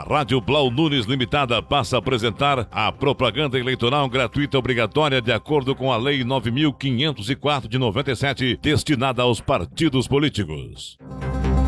Rádio Blau Nunes Limitada passa a apresentar a propaganda eleitoral gratuita obrigatória de acordo com a Lei 9.504 de 97, destinada aos partidos políticos.